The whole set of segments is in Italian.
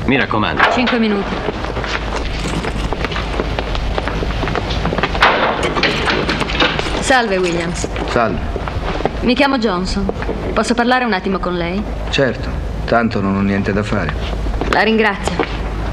Mi raccomando. 5 minuti. Salve, Williams. Salve. Mi chiamo Johnson. Posso parlare un attimo con lei? Certo, tanto non ho niente da fare. La ringrazio.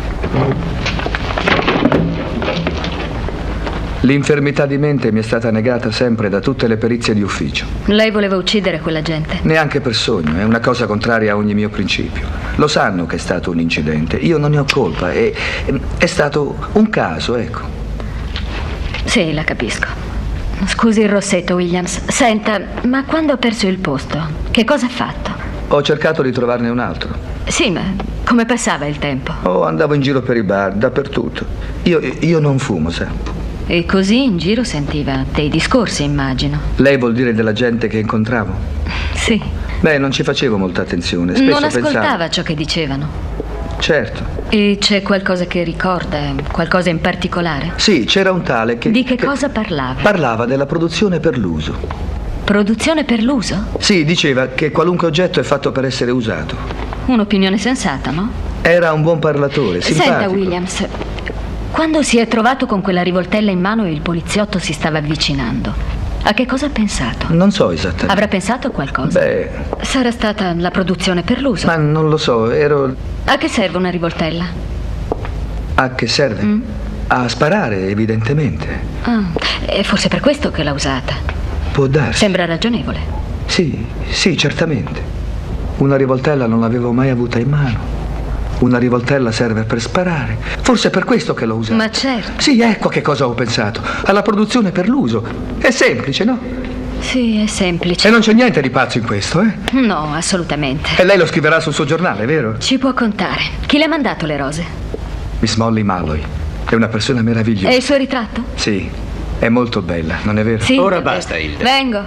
L'infermità di mente mi è stata negata sempre da tutte le perizie di ufficio. Lei voleva uccidere quella gente? Neanche per sogno, è una cosa contraria a ogni mio principio. Lo sanno che è stato un incidente, io non ne ho colpa, è stato un caso, ecco. Sì, la capisco. Scusi il rossetto, Williams. Senta, ma quando ha perso il posto, che cosa ha fatto? Ho cercato di trovarne un altro. Sì, ma come passava il tempo? Oh, andavo in giro per i bar, dappertutto. Io non fumo, sa. E così in giro sentiva dei discorsi, immagino. Lei vuol dire della gente che incontravo? Sì. Beh, non ci facevo molta attenzione. Spesso Non ascoltava pensavo... ciò che dicevano. Certo. E c'è qualcosa che ricorda? Qualcosa in particolare? Sì, c'era un tale che... Di che cosa parlava? Parlava della produzione per l'uso. Produzione per l'uso? Sì, diceva che qualunque oggetto è fatto per essere usato. Un'opinione sensata, no? Era un buon parlatore, simpatico. Senta, Williams, quando si è trovato con quella rivoltella in mano e il poliziotto si stava avvicinando, a che cosa ha pensato? Non so esattamente. Avrà pensato a qualcosa? Beh... Sarà stata la produzione per l'uso? Ma non lo so, ero... A che serve una rivoltella? A che serve? A sparare, evidentemente. Ah, è forse per questo che l'ha usata. Può darsi. Sembra ragionevole. Sì, certamente. Una rivoltella non l'avevo mai avuta in mano. Una rivoltella serve per sparare. Forse è per questo che l'ho usata. Ma certo. Sì, ecco a che cosa ho pensato. Alla produzione per l'uso. È semplice, no? Sì, è semplice. E non c'è niente di pazzo in questo, eh? No, assolutamente. E lei lo scriverà sul suo giornale, vero? Ci può contare. Chi le ha mandato le rose? Miss Molly Malloy. È una persona meravigliosa. E il suo ritratto? Sì, è molto bella, non è vero? Sì. Ora basta, Hilda. Vengo.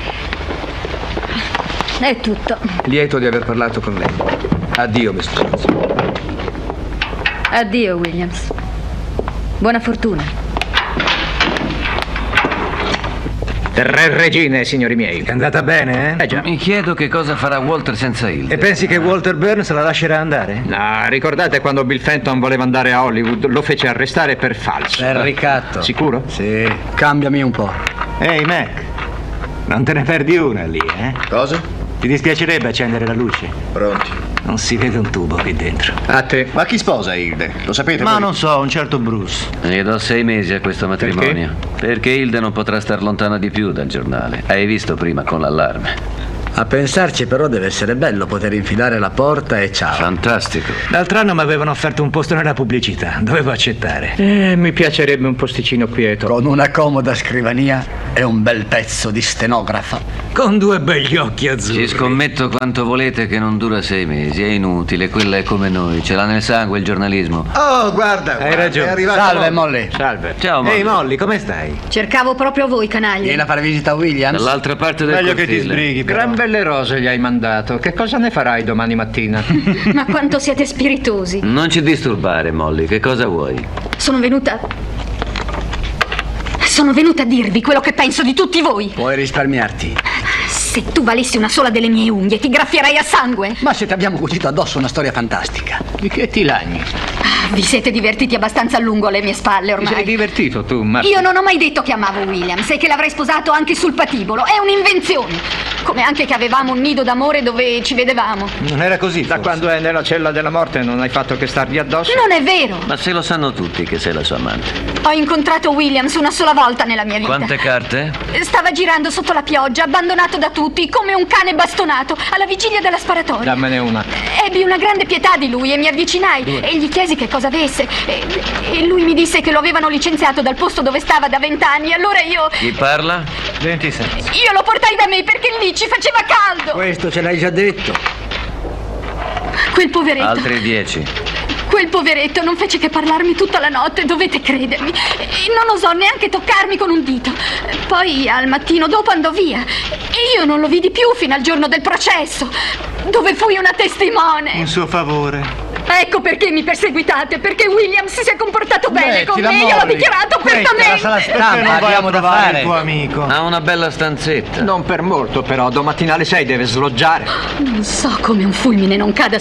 È tutto. Lieto di aver parlato con lei. Addio, Miss Johnson. Addio, Williams. Buona fortuna. 3 regine, signori miei. È andata bene, eh? Già. Mi chiedo che cosa farà Walter senza Hilda. E pensi che Walter Burns la lascerà andare? No, ricordate quando Bill Fenton voleva andare a Hollywood? Lo fece arrestare per falso. Per ricatto. Sicuro? Sì. Cambiami un po'. Ehi, Mac. Non te ne perdi una lì, eh? Cosa? Ti dispiacerebbe accendere la luce? Pronti. Non si vede un tubo qui dentro. A te. Ma chi sposa Hilde? Lo sapete? Ma voi? non so, un certo Bruce. Gli do 6 mesi a questo matrimonio. Perché Hilda non potrà star lontana di più dal giornale. Hai visto prima con l'allarme. A pensarci però deve essere bello poter infilare la porta e ciao. Fantastico. L'altro anno mi avevano offerto un posto nella pubblicità. Dovevo accettare. Mi piacerebbe un posticino quieto. Con una comoda scrivania e un bel pezzo di stenografa. Con 2 begli occhi azzurri. Ci scommetto quanto volete che non dura 6 mesi. È inutile, quella è come noi. Ce l'ha nel sangue il giornalismo. Oh, guarda, Hai ragione. è arrivato Salve Molly. Molly. Salve. Ciao, Molly. Ehi, Molly, come stai? Cercavo proprio voi, canaglia. Vieni a fare visita a Williams? Dall'altra parte del Meglio che ti cortile. sbrighi, però. Gran belle rose gli hai mandato. Che cosa ne farai domani mattina? Ma quanto siete spiritosi. Non ci disturbare, Molly. Che cosa vuoi? Sono venuta a dirvi quello che penso di tutti voi. Puoi risparmiarti. Se tu valessi una sola delle mie unghie, ti graffierei a sangue. Ma se ti abbiamo cucito addosso una storia fantastica. Di che ti lagni? Vi siete divertiti abbastanza a lungo alle mie spalle Ti ormai. sei divertito tu, Marta? Io non ho mai detto che amavo Williams e che l'avrei sposato anche sul patibolo. È un'invenzione. Come anche che avevamo un nido d'amore dove ci vedevamo. Non era così, Da forse. quando è nella cella della morte non hai fatto che stargli addosso? Non è vero. Ma se lo sanno tutti che sei la sua amante. Ho incontrato Williams una sola volta nella mia vita. Quante carte? Stava girando sotto la pioggia, abbandonato da tutti, come un cane bastonato, alla vigilia della sparatoria. Dammene una. Ebbi una grande pietà di lui e mi avvicinai e gli chiesi che cosa avesse. E lui mi disse che lo avevano licenziato dal posto dove stava da 20 anni. Allora io Chi parla? 26. lo portai da me perché lì ci faceva caldo. Questo ce l'hai già detto. Quel poveretto. Altri 10. Quel poveretto non fece che parlarmi tutta la notte, dovete credermi. E non osò neanche toccarmi con un dito. Poi al mattino dopo andò via. E io non lo vidi più fino al giorno del processo, dove fui una testimone. In suo favore. Ecco perché mi perseguitate, perché Williams si è comportato bene con Mettila, me, io l'ho Molly. dichiarato Questa è la sala apertamente. stampa, non vai a abbiamo da trovare fare. il tuo amico. Ha una bella stanzetta. Non per molto, però. Domattina alle 6 deve sloggiare. Non so come un fulmine non cada